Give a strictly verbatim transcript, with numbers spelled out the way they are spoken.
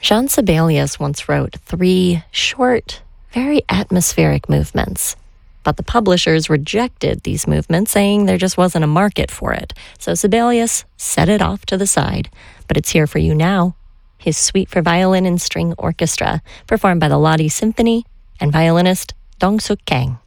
Jean Sibelius once wrote three short, very atmospheric movements. But the publishers rejected these movements, saying there just wasn't a market for it. So Sibelius set it off to the side, but it's here for you now. His Suite for Violin and String Orchestra, performed by the Lodi Symphony and violinist Dong Suk Kang.